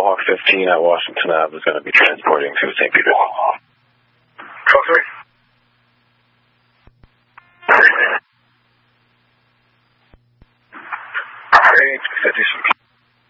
Mohawk 15 at Washington Ave is going to be transporting to St. Peter. Call 3.